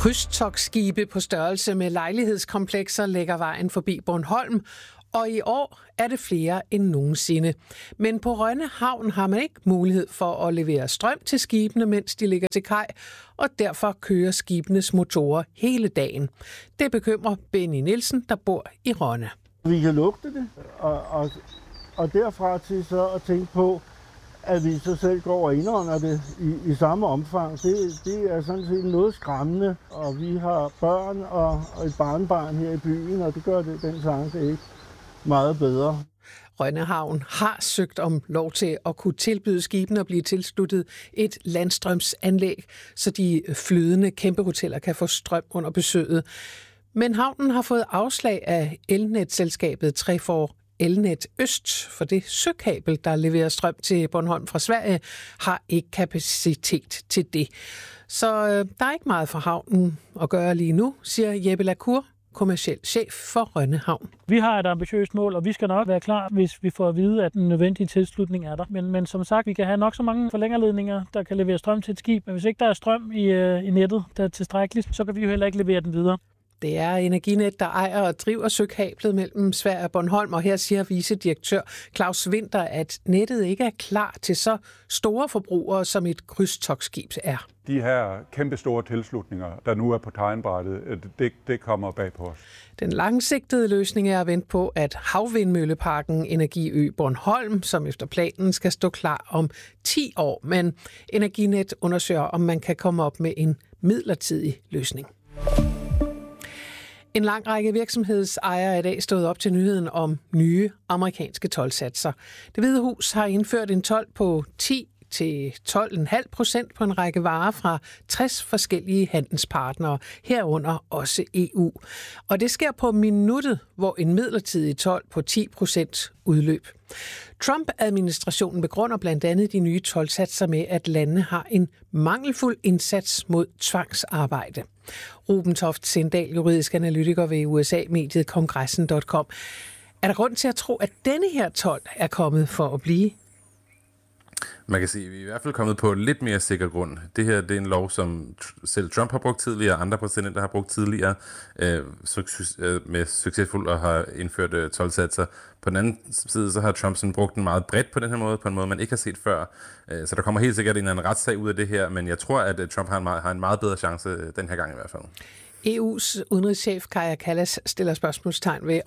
Krydstogtskibe på størrelse med lejlighedskomplekser lægger vejen forbi Bornholm, og i år er det flere end nogensinde. Men på Rønne Havn har man ikke mulighed for at levere strøm til skibene, mens de ligger til kaj, og derfor kører skibenes motorer hele dagen. Det bekymrer Benny Nielsen, der bor i Rønne. Vi kan lugte det, og derfra til så at tænke på, at vi så selv går og indånder det i samme omfang. Det er sådan set noget skræmmende, og vi har børn og et barnbarn her i byen, og det gør den chance ikke meget bedre. Rønne Havn har søgt om lov til at kunne tilbyde skibene at blive tilsluttet et landstrømsanlæg, så de flydende kæmpehoteller kan få strøm under besøget. Men havnen har fået afslag af elnetselskabet Trefor Elnet Øst, for det søkabel, der leverer strøm til Bornholm fra Sverige, har ikke kapacitet til det. Så der er ikke meget for havnen at gøre lige nu, siger Jeppe Lacour, kommerciel chef for Rønne Havn. Vi har et ambitiøst mål, og vi skal nok være klar, hvis vi får at vide, at den nødvendige tilslutning er der. Men som sagt, vi kan have nok så mange forlængerledninger, der kan levere strøm til et skib. Men hvis ikke der er strøm i nettet, der er tilstrækkeligt, så kan vi jo heller ikke levere den videre. Det er Energinet, der ejer og driver søkablet mellem Sverige og Bornholm, og her siger vicedirektør Claus Winter, at nettet ikke er klar til så store forbrugere, som et krydstogtskib er. De her kæmpe store tilslutninger, der nu er på tegnbrættet, det kommer bag på os. Den langsigtede løsning er at vente på, at havvindmølleparken Energiø Bornholm, som efter planen skal stå klar om 10 år, men Energinet undersøger, om man kan komme op med en midlertidig løsning. En lang række virksomhedsejere er i dag stået op til nyheden om nye amerikanske toldsatser. Det Hvide Hus har indført en told på 10-12,5% på en række varer fra 60 forskellige handelspartnere, herunder også EU. Og det sker på minuttet, hvor en midlertidig told på 10% udløb. Trump-administrationen begrunder blandt andet de nye toldsatser med, at landene har en mangelfuld indsats mod tvangsarbejde. Ruben Toft Sindal, juridisk analytiker ved USA-mediet Kongressen.com. Er der grund til at tro, at denne her told er kommet for at blive? Man kan sige, at vi er i hvert fald kommet på lidt mere sikker grund. Det her det er en lov, som selv Trump har brugt tidligere, andre præsidenter har brugt tidligere, med succesfuldt og har indført toldsatser. På den anden side, så har Trump sådan brugt den meget bredt på den her måde, på en måde, man ikke har set før. Så der kommer helt sikkert en anden retssag ud af det her, men jeg tror, at Trump har en meget bedre chance den her gang i hvert fald. EU's udenrigschef Kaja Kallas stiller spørgsmålstegn ved,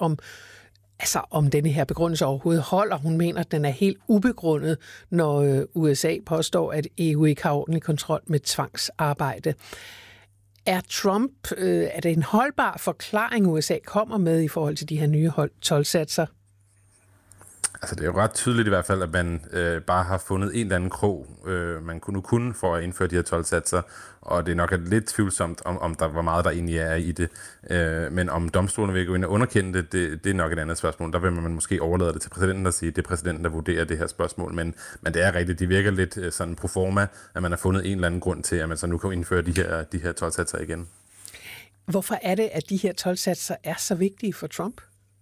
om denne her begrundelse overhovedet holder. Hun mener, at den er helt ubegrundet, når USA påstår, at EU ikke har ordentlig kontrol med tvangsarbejde. Er det en holdbar forklaring, USA kommer med i forhold til de her nye toldsatser? Altså det er jo ret tydeligt i hvert fald, at man bare har fundet en eller anden krog, man kunne for at indføre de her toldsatser, og det er nok lidt tvivlsomt, om der hvor meget der egentlig er i det. Men om domstolen vil gå ind og underkende det er nok et andet spørgsmål. Der vil man måske overlade det til præsidenten og sige, at det er præsidenten, der vurderer det her spørgsmål. Men det er rigtigt, det virker lidt sådan proforma, at man har fundet en eller anden grund til, at man så nu kan indføre de her toldsatser igen. Hvorfor er det, at de her toldsatser er så vigtige for Trump?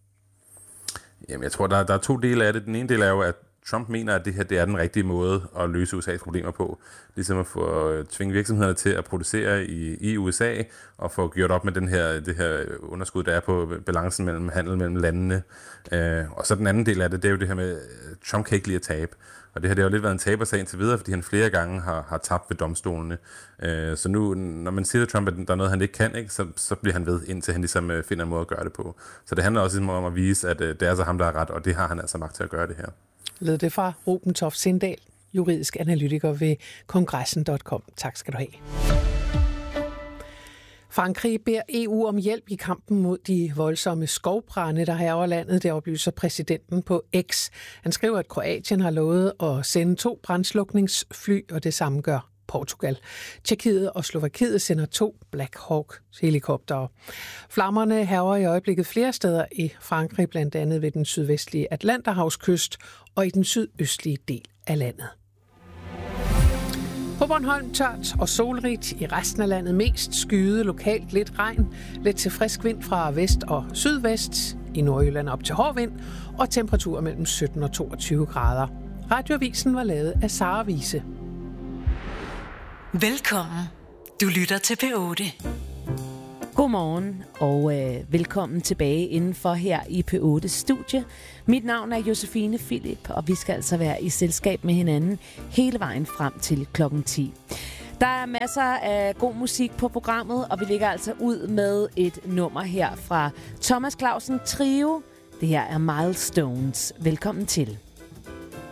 Jamen, jeg tror, der er to dele af det. Den ene del er jo, at Trump mener, at det her det er den rigtige måde at løse USA's problemer på. Ligesom at få tvinge virksomhederne til at producere i USA og få gjort op med det her underskud, der er på balancen mellem handel mellem landene. Og så den anden del af det er jo det her med, Trump kan ikke lide at tabe. Og det her det har jo lidt været en tabersag indtil videre, fordi han flere gange har tabt ved domstolene. Så nu, når man siger til Trump, at der er noget, han ikke kan, ikke, så bliver han ved, indtil han ligesom finder en måde at gøre det på. Så det handler også om at vise, at det er altså ham, der er ret, og det har han altså magt til at gøre det her. Lød det fra Ruben Toft Sindal, juridisk analytiker ved Kongressen.com. Tak skal du have. Frankrig beder EU om hjælp i kampen mod de voldsomme skovbrande, der hærger landet. Det oplyser præsidenten på X. Han skriver, at Kroatien har lovet at sende 2 brandslukningsfly, og det samme gør Portugal. Tjekkiet og Slovakiet sender 2 Black Hawk-helikoptere. Flammerne hærger i øjeblikket flere steder i Frankrig, blandt andet ved den sydvestlige Atlanterhavskyst og i den sydøstlige del af landet. På Bornholm tørt og solrigt, i resten af landet mest skyet, lokalt lidt regn, lidt til frisk vind fra vest og sydvest, i Nordjylland op til hård vind, og temperaturer mellem 17 og 22 grader. Radioavisen var lavet af Sara Wiese. Velkommen. Du lytter til P8. Godmorgen og velkommen tilbage indenfor her i P8 Studie. Mit navn er Josefine Philip, og vi skal altså være i selskab med hinanden hele vejen frem til klokken 10. Der er masser af god musik på programmet, og vi ligger altså ud med et nummer her fra Thomas Clausen Trio. Det her er Milestones. Velkommen til.